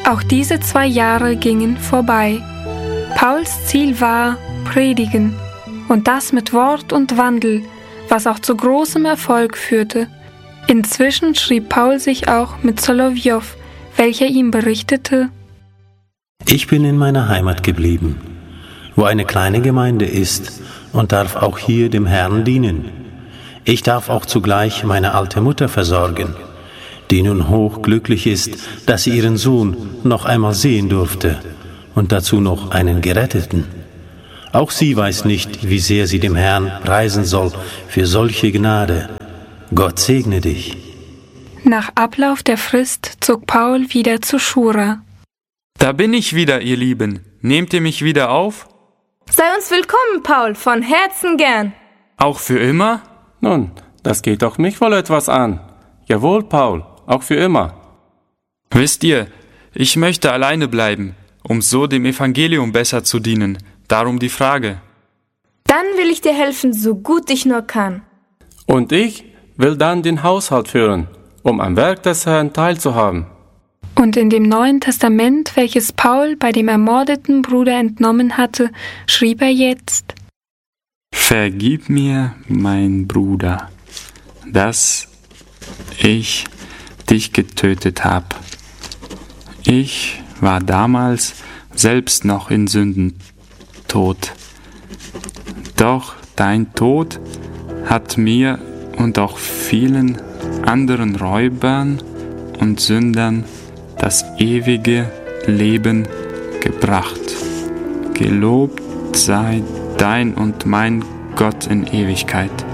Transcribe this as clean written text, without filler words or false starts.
Auch diese 2 Jahre gingen vorbei. Pauls Ziel war Predigen, und das mit Wort und Wandel, was auch zu großem Erfolg führte. Inzwischen schrieb Paul sich auch mit Solowjow, welcher ihm berichtete: Ich bin in meiner Heimat geblieben, wo eine kleine Gemeinde ist, und darf auch hier dem Herrn dienen. Ich darf auch zugleich meine alte Mutter versorgen, die nun hochglücklich ist, dass sie ihren Sohn noch einmal sehen durfte, und dazu noch einen Geretteten. Auch sie weiß nicht, wie sehr sie dem Herrn preisen soll für solche Gnade. Gott segne dich. Nach Ablauf der Frist zog Paul wieder zu Schura. Da bin ich wieder, ihr Lieben. Nehmt ihr mich wieder auf? Sei uns willkommen, Paul, von Herzen gern. Auch für immer? Nun, das geht auch mich wohl etwas an. Jawohl, Paul, auch für immer. Wisst ihr, ich möchte alleine bleiben, um so dem Evangelium besser zu dienen. Darum die Frage. Dann will ich dir helfen, so gut ich nur kann. Und ich will dann den Haushalt führen, um am Werk des Herrn teilzuhaben. Und in dem Neuen Testament, welches Paul bei dem ermordeten Bruder entnommen hatte, schrieb er jetzt: Vergib mir, mein Bruder, dass ich dich getötet habe. Ich war damals selbst noch in Sünden tot. Doch dein Tod hat mir und auch vielen anderen Räubern und Sündern das ewige Leben gebracht. Gelobt sei dein und mein Gott in Ewigkeit.